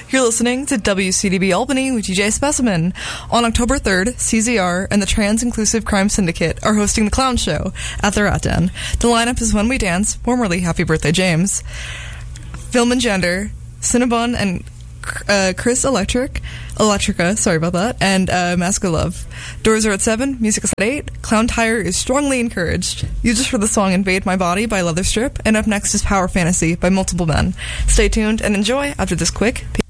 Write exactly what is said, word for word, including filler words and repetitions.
You're listening to W C D B Albany with D J Specimen. On October third, C Z R and the Trans Inclusive Crime Syndicate are hosting the Clown Show at the Rat Den. The lineup is When We Dance, formerly Happy Birthday James, Film and Gender, Cinnabon and uh, Chris Electric, Electrica, sorry about that, and uh, Mask of Love. Doors are at seven, music is at eight. Clown Tire is strongly encouraged. You just heard the song Invade My Body by Leatherstrip, and up next is Power Fantasy by Multiple Men. Stay tuned and enjoy after this quick